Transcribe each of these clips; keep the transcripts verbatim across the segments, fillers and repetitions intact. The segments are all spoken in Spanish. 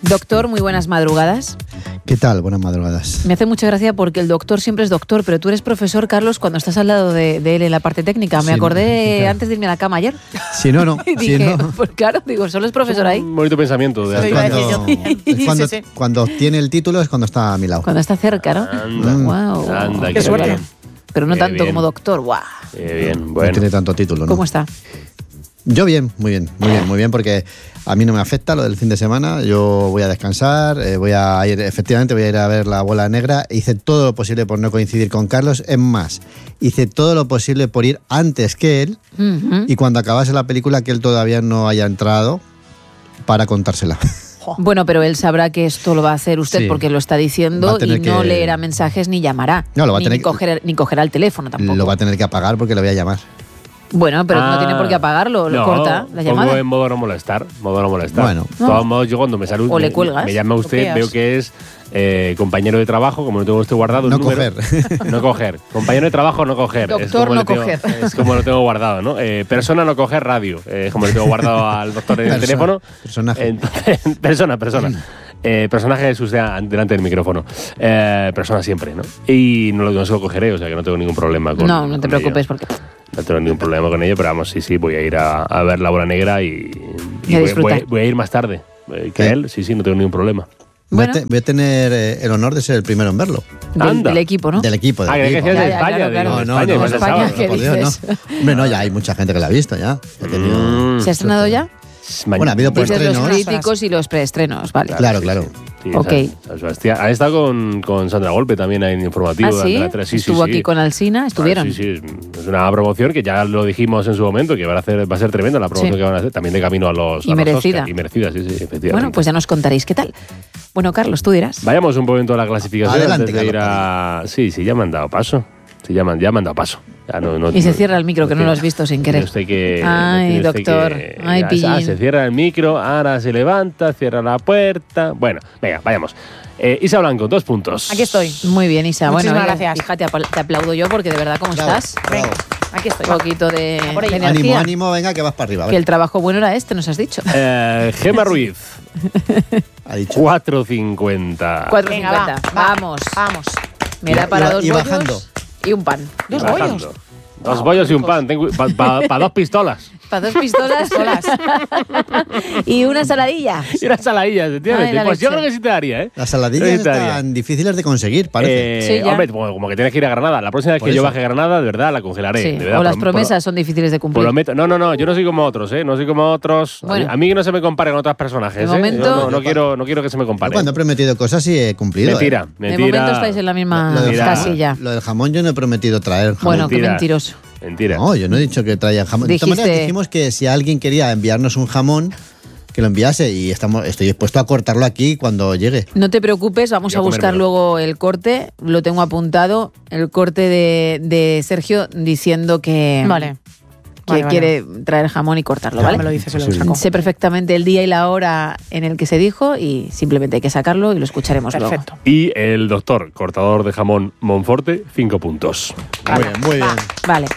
Doctor, muy buenas madrugadas. ¿Qué tal? Buenas madrugadas. Me hace mucha gracia porque el doctor siempre es doctor, pero tú eres profesor, Carlos, cuando estás al lado de, de él en la parte técnica. Me Sí, acordé claro. antes de irme a la cama ayer. Si no, no. Y Si dije, no. pues claro, digo, solo es profesor ahí. Un bonito pensamiento. De Es Lo iba a decir cuando, yo. es cuando, Sí, sí. cuando obtiene el título es cuando está a mi lado. Cuando está cerca, ¿no? Anda, Wow. anda, Qué qué suerte. bien. Pero no Qué tanto bien. como doctor. Guau. Qué bien, No bueno. tiene tanto título, ¿no? ¿Cómo está? Yo bien, muy bien, muy bien, muy bien, porque a mí no me afecta lo del fin de semana. Yo voy a descansar, eh, voy a ir, efectivamente, voy a ir a ver La Bola Negra. Hice todo lo posible por no coincidir con Carlos. Es más, hice todo lo posible por ir antes que él Ujú. y cuando acabase la película que él todavía no haya entrado para contársela. Bueno, pero él sabrá que esto lo va a hacer usted Sí. porque lo está Va diciendo a tener y no que- leerá mensajes ni llamará. No, lo va a ni, tener ni que- coger- ni cogerá el teléfono tampoco. Lo va a tener que apagar porque le voy a llamar. Bueno, pero no Ah, tiene por qué apagarlo, lo no, corta la pongo llamada. en modo no molestar. Modo no molestar. Bueno. De todos modos, yo cuando me saludo, O le me- cuelgas. me llama usted, Bloqueas. veo que es eh, compañero de trabajo, como no tengo usted guardado. el No número, coger. No coger. Compañero de trabajo, no coger. Es Doctor, como no le tengo- coger. Es como lo tengo guardado, ¿no? Eh, persona, no coger radio. Eh, es como le tengo guardado al doctor en el Persona, teléfono. personaje. Entonces, persona, persona. Eh, personaje es usted delante del micrófono. Eh, persona siempre, ¿no? Y no lo no se lo cogeré, o sea que no tengo ningún problema con No, no te con preocupes ello. porque... No tengo ningún problema con ello, pero vamos, sí, sí, voy a ir a, a ver La Bola Negra y, y Y a voy, disfrutar. voy- voy a ir más tarde eh, que ¿Eh? él. Sí, sí, no tengo ningún problema. Voy, Bueno. a te- voy a tener eh, el honor de ser el primero en verlo. Del, Anda. del equipo, ¿no? Del equipo, del Ah, que equipo. decías de Ya, ya, España, claro, digo, claro. de No, no, España, no, pues, España, sábado. ¿qué por Dios, dices? no. Hombre, no, ya hay mucha gente que la ha visto ya. Ha tenido- Mm. ¿Se ha estrenado ya? Bueno, ha habido Dices los preestrenos. críticos y los preestrenos, vale. Claro, claro. Sí, Ok. San- San Sebastián. Han estado con, con Sandra Golpe también en informativo. ¿Ah, durante sí? la tele. Sí, sí, Estuvo sí. aquí con Alsina, estuvieron. Ah, sí, sí, es una promoción que ya lo dijimos en su momento, que va a, hacer, va a ser tremenda la promoción Sí. que van a hacer, también de camino a los, Y a los merecida. Oscar. Y merecida, sí, sí, efectivamente. Bueno, pues ya nos contaréis qué tal. Bueno, Carlos, tú dirás. Vayamos un momento a la clasificación Adelante, antes de ir Carlos a... Sí, sí, ya me han dado paso. Sí, ya me han, ya me han dado paso. Ya no, no- Y se no- cierra el micro, que no lo has visto sin querer. Tiene usted que- Ay, tiene usted doctor. que- Ay, ah, pillín. se cierra el micro, ahora se levanta, cierra la puerta. Bueno, venga, vayamos. Eh, Isa Blanco, dos puntos. Aquí estoy. Muy bien, Isa. Muchísimas bueno, venga, gracias. Fíjate, apl- te aplaudo yo porque de verdad, ¿cómo Bravo, estás? bravo. Aquí estoy. Un poquito de, A por ello. de Ánimo, energía. ánimo, venga, que vas para arriba. Que venga. el trabajo bueno era este, nos has dicho. Eh, Gema Ruiz, Ha dicho. cuatro cincuenta. cuatro Venga, cincuenta. va, va. Vamos. Vamos. Me da Y- para y- dos y bollos bajando. y un pan. Dos Bajando. bollos. Dos bollos y un pan. Para dos pistolas. Para dos pistolas y una saladilla. Y una saladilla, efectivamente. Ay, la Pues yo leche. creo que sí te daría, ¿eh? Las saladillas Sí, te daría. están difíciles de conseguir, parece. Eh, Sí, ya. hombre, como, como que tienes que ir a Granada. La próxima vez Por que yo eso. baje a Granada, de verdad, la congelaré. Sí, de verdad, o las por- promesas son difíciles de por- cumplir. prometo- no, no, no, yo no soy como otros, ¿eh? No soy como otros. A mí- Bueno. a mí que no se me compare con otros personajes, De ¿eh? momento- Yo no, no quiero, no quiero que se me Yo compare. cuando he prometido cosas sí he cumplido. Mentira, ¿eh? De mentira. momento estáis en la misma Lo del Mira. jamón- casilla. Lo del jamón yo no he prometido traer jamón. Bueno, qué Mentira. mentiroso. Mentira. No, yo no he dicho que traían jamón. De todas Dijiste- maneras, dijimos que si alguien quería enviarnos un jamón, que lo enviase y estamos, estoy dispuesto a cortarlo aquí cuando llegue. No te preocupes, vamos Voy a a buscar comérmelo. luego el corte. Lo tengo apuntado. El corte de, de Sergio diciendo que, Vale. que Vale, vale. quiere traer jamón y cortarlo, Ya ¿vale? me lo dices y lo Sí. saco. Sé perfectamente el día y la hora en el que se dijo y simplemente hay que sacarlo y lo escucharemos Perfecto. Y el doctor, cortador de jamón Monforte, cinco puntos. Muy bien, muy bien. luego. Vale.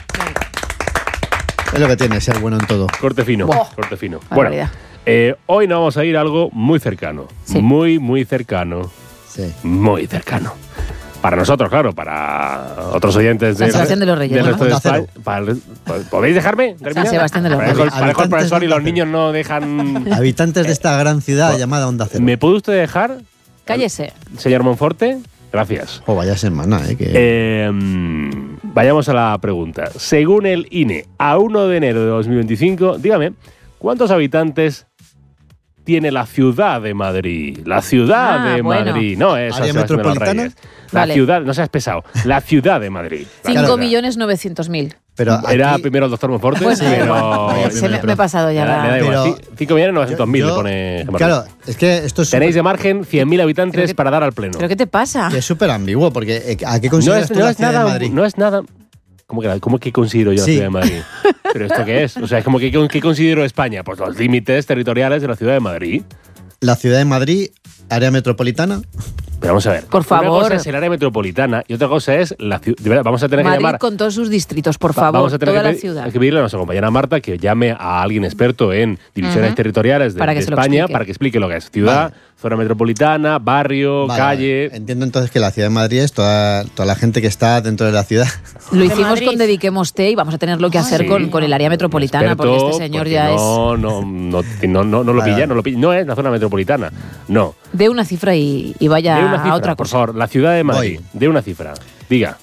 Es lo que tiene ser bueno en todo. Corte fino, Buah. corte fino. Bueno, Barbaridad. eh, hoy nos vamos a ir a algo muy cercano. Sí. Muy, muy cercano. Sí. Muy cercano. Para nosotros, claro, para otros oyentes San de, Sebastián de los Reyes, del ¿no? resto de Onda cero. España. Para el- ¿Podéis dejarme terminar? San Sebastián de los Parejo- Reyes. parejo el profesor y los Habitantes de niños no dejan... Habitantes de esta gran ciudad llamada Onda Cero. ¿Me puede usted dejar, Cállese. señor Monforte? Gracias. Oh, vaya semana, ¿eh? Que... Eh, vayamos a la pregunta. Según el I N E, a primero de enero de dos mil veinticinco, dígame, ¿cuántos habitantes tiene la ciudad de Madrid? La ciudad Ah, de bueno. Madrid. No es San ¿Área Sebastián de los metropolitana? Reyes. La Vale. ciudad, no seas pesado. La ciudad de Madrid. La Claro. cinco ciudad. millones novecientos mil. Pero Era aquí- primero el doctor Monforte, Bueno, pero... Vaya se primero, me, pero- me he pasado ya Le da- le da la... igual. Pero- Ci- cinco millones novecientos mil yo- le pone Gemma Claro, Ruiz. es que esto es Tenéis de súper- margen cien mil habitantes Pero que- para dar al pleno. ¿Pero qué te pasa? que es súper ambiguo, porque eh, ¿a qué No consideras es, tú no la es ciudad nada, de Madrid? no es nada. ¿Cómo que, cómo que considero yo la Sí. ciudad de Madrid? ¿Pero esto qué es? O sea, es como que ¿qué considero España? Pues los límites territoriales de la ciudad de Madrid. La ciudad de Madrid, área metropolitana. Pero vamos a ver. Por favor. Una cosa es el área metropolitana y otra cosa es la ciudad. De verdad, vamos a tener Madrid que llamar. con todos sus distritos, por Va- favor, vamos a tener toda que, la pe- ciudad. hay que pedirle a nuestra compañera Marta que llame a alguien experto en divisiones Ujú. territoriales de, Para que de se lo España explique. para que explique lo que es ciudad, Vale. zona metropolitana, barrio, Vale, calle. vale. Entiendo entonces que la ciudad de Madrid es toda, toda la gente que está dentro de la ciudad. Lo De hicimos Madrid. con Dediquemos Té y vamos a tener lo que hacer Sí. con, con el área metropolitana, Experto, porque este señor porque ya es... no, no, no, no, no, no lo Vale. pilla, no lo pilla. No es la zona metropolitana. No. De una cifra y, y vaya De una cifra, a otra por cosa. favor. La ciudad de Madrid. Voy. De una cifra. Diga.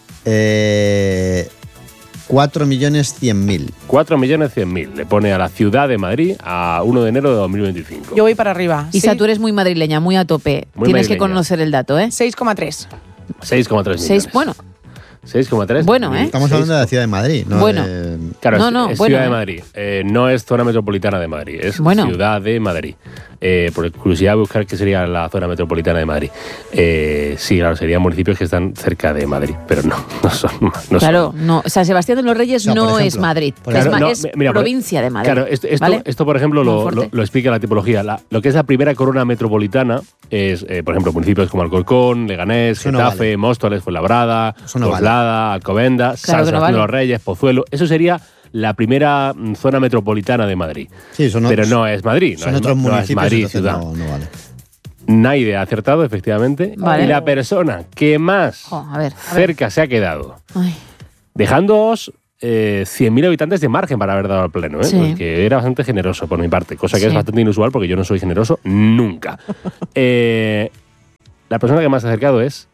Eh, cuatro millones cien mil. cuatro millones cien mil. Le pone a la ciudad de Madrid a uno de enero de dos mil veinticinco. Yo voy para arriba. Isa, Sí, tú eres muy madrileña, muy a tope. Muy Tienes que madrileña. conocer el dato, ¿eh? seis coma tres. seis coma tres Seis, millones. bueno, seis coma tres. Bueno, ¿eh? Estamos hablando de la ciudad de Madrid, ¿no? Bueno. de- Claro, No, es, no, es bueno, Ciudad eh. de Madrid. Eh, no es zona metropolitana de Madrid, es Bueno. Ciudad de Madrid. Eh, por curiosidad, buscar qué sería la zona metropolitana de Madrid. Eh, sí, claro, serían municipios que están cerca de Madrid, pero no, no son. No claro, son. no. San Sebastián de los Reyes No, no, por es ejemplo, Madrid, por es, Claro, ma- no, es mi- mira, por- provincia de Madrid. Claro, esto, esto, ¿vale? esto, por ejemplo, lo, Monforte. lo- lo explica la tipología. La- lo que es la primera corona metropolitana es, eh, por ejemplo, municipios como Alcorcón, Leganés, Eso no Getafe, vale. Móstoles, Fuenlabrada, Eso no vale. Coslada, Alcobendas, San que no Sebastián vale. de los Reyes, Pozuelo. Eso sería la primera mm, zona metropolitana de Madrid. Sí, son, Pero otros- no es Madrid. No son es, otros no es municipios, Madrid, entonces ciudad. no, no vale. Naide ha acertado, efectivamente. Vale. Y la persona que más Jo, a ver, a ver. cerca se ha quedado, Ay, dejándoos eh, cien mil habitantes de margen para haber dado al pleno, ¿eh? Sí. Porque era bastante generoso por mi parte, cosa que Sí. es bastante inusual porque yo no soy generoso nunca. Eh, la persona que más se ha acercado es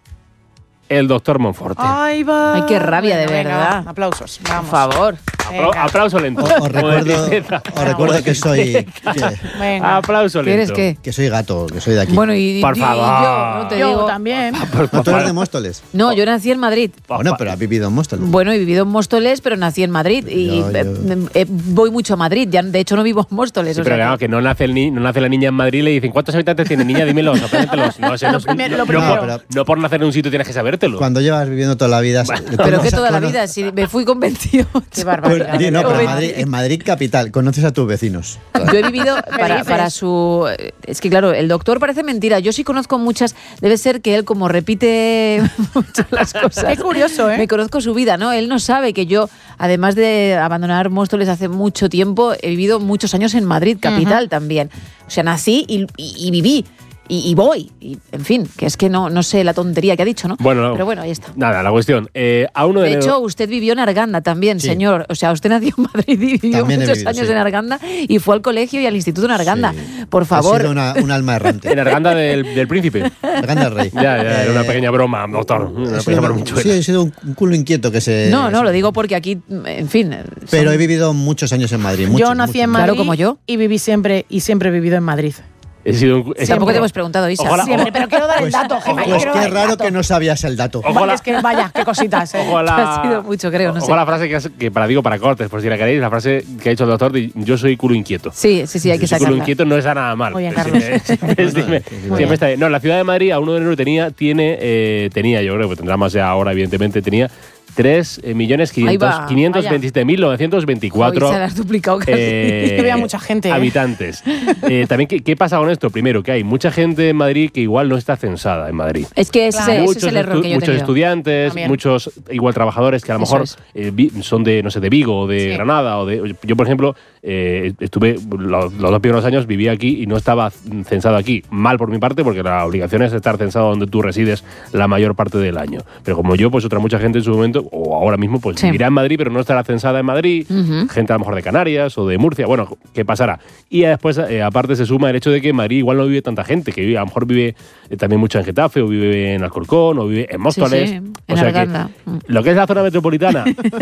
el doctor Monforte. Ahí va. Ay, qué rabia, de Venga, verdad. va, aplausos. por Vamos. favor. Apla- Venga. aplauso lento. Os, os Como de recuerdo, tristeza. os recuerdo que soy que, Venga. Aplauso ¿Qué lento. eres qué? que soy gato, que soy de aquí. Bueno, y, Por y- y favor. yo, no te Yo digo. también. no, tú eres de Móstoles. No, yo nací en Madrid. Bueno, pero has vivido en Móstoles. Bueno, he vivido en Móstoles, pero nací en Madrid. Y Yo- yo- eh, eh, voy mucho a Madrid. Ya, de hecho, no vivo en Móstoles. Sí, o pero sea claro, que- que no nace, el ni- no nace la niña en Madrid y le dicen ¿cuántos habitantes tiene niña? Dímelos, apréndetelos. No, sé, no, Lo primero- no- lo no primero. por, no por nacer en un sitio tienes que sabértelo. Cuando llevas viviendo toda la vida. Pero que toda la vida, si me fui convencido. Qué barbaridad. Pues, no, pero en Convencido. Madrid, en Madrid capital, conoces a tus vecinos. Yo he vivido para, dices? para su... Es que claro, el doctor parece mentira. Yo sí conozco muchas... Debe ser que él como repite mucho las cosas. Qué curioso, ¿eh? Me conozco su vida, ¿no? Él no sabe que yo, además de abandonar Móstoles hace mucho tiempo, he vivido muchos años en Madrid, capital también. O sea, nací y, y- y viví. Y, y voy. Y, en fin, que es que no, no sé la tontería que ha dicho, ¿no? Bueno, no. Pero bueno, ahí está. Nada, la cuestión. Eh, a uno de, De enero- hecho, usted vivió en Arganda también, Sí. señor. O sea, usted nació en Madrid y vivió También he muchos vivido, años sí. en Arganda y fue al colegio y al instituto en Arganda. Sí. Por He favor. sido una, un alma errante. en Arganda del, del Príncipe. Arganda del Rey. Ya, ya, era una Eh, pequeña broma, doctor. Una he pequeña sido, broma una- hinchuela. sí, he sido un, un culo inquieto que se. No, no, lo digo porque aquí, en fin. Pero son- he vivido muchos años en Madrid. Yo muchos, nací en muchos. Madrid Claro, como yo. y viví siempre y siempre he vivido en Madrid. He sido un, he sido Tampoco un- te hemos preguntado, Isa. Ojalá- Siempre, pero quiero dar el Pues, dato, Gemma. pues quiero qué dar el raro dato. que no sabías el dato. Ojo, la- Es que vaya, qué cositas, ¿eh? Ojo a la, Ha sido mucho, creo, no ojo sé. a la frase que, has- que para digo para cortes, por si la queréis, la frase que ha dicho el doctor, de, yo soy culo inquieto. Sí, sí, sí, hay que Yo soy culo sacarla. inquieto no está nada mal. Muy bien, Siempre- Carlos. siempre- siempre- siempre está bien. No, la ciudad de Madrid a uno de enero tenía, tiene, eh, tenía, yo creo que tendrá más ya ahora, evidentemente, tenía tres millones Ahí va, quinientos veintisiete mil novecientos veinticuatro Hoy se la has duplicado casi. eh, Que vea mucha gente, ¿eh? habitantes. Eh, también, ¿qué, ¿qué pasa con esto? Primero, que hay mucha gente en Madrid que igual no está censada en Madrid. Es que ese, Claro. ese Muchos, es el error estu- que yo he muchos tenido. estudiantes, También. muchos igual trabajadores que a lo Eso mejor es. eh, vi- son de, no sé, de Vigo o de Sí. Granada. O de, yo, por ejemplo, eh, estuve los, los dos primeros años, viví aquí y no estaba censado aquí. Mal por mi parte, porque la obligación es estar censado donde tú resides la mayor parte del año. Pero como yo, pues otra mucha gente en su momento, o ahora mismo, pues Sí. vivirá en Madrid, pero no estará censada en Madrid. Ujú. Gente a lo mejor de Canarias o de Murcia. Bueno, ¿qué pasará? Y después, eh, aparte, se suma el hecho de que en Madrid igual no vive tanta gente, que vive, a lo mejor vive eh, también mucho en Getafe, o vive en Alcorcón, o vive en Móstoles. Sí, sí, O en sea que Arganda. lo que es la zona metropolitana,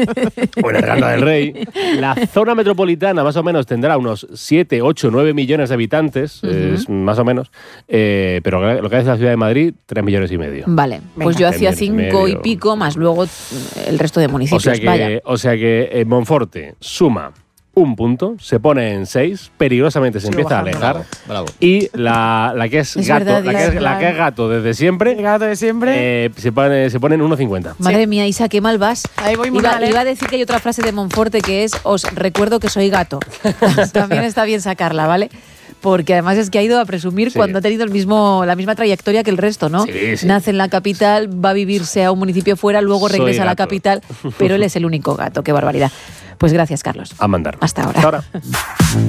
o en Arganda del Rey, la zona metropolitana más o menos tendrá unos siete, ocho, nueve millones de habitantes, es más o menos, eh, pero lo que es la ciudad de Madrid, tres millones y medio. Vale, pues Venga. yo hacía Tres millones y cinco y medio. pico, más luego eh, el resto de O municipios. sea que, Vaya. o sea que eh, Monforte suma un punto, se pone en seis, peligrosamente se Sigo empieza a bajando. alejar. Bravo. Y la, la que es, Es gato, verdad, la, que es es, la verdad. que es gato desde siempre, El gato de siempre. eh, se, pone, se pone en uno cincuenta. Madre mía, Isa, qué mal vas. Ahí voy muy iba, mal, ¿eh? iba a decir que hay otra frase de Monforte que es: os recuerdo que soy gato. También está bien sacarla, ¿vale? porque además es que ha ido a presumir Sí. cuando ha tenido el mismo, la misma trayectoria que el resto, ¿no? Sí, sí. Nace en la capital, va a vivirse a un municipio fuera, luego Soy regresa a la gato. capital, pero él es el único gato. Qué barbaridad. Pues gracias, Carlos. A mandar. Hasta ahora. Hasta ahora.